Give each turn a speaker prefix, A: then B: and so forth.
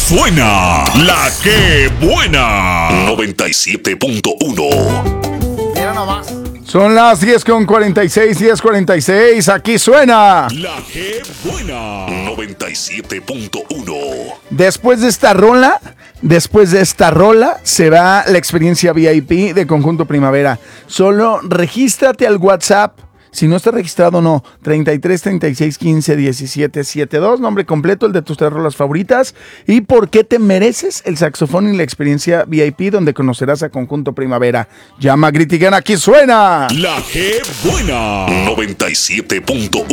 A: suena la que buena. 97.1.
B: Mira nomás.
C: Son las 10:46. Aquí suena
A: La que buena. 97.1.
C: Después de esta rola, se va la experiencia VIP de Conjunto Primavera. Solo regístrate al WhatsApp. Si no está registrado, no. 33 36 15 17 72. Nombre completo, el de tus 3 rolas favoritas. Y por qué te mereces el saxofón y la experiencia VIP, donde conocerás a Conjunto Primavera. Llama, gritigan, aquí suena
A: La que buena. 97.1.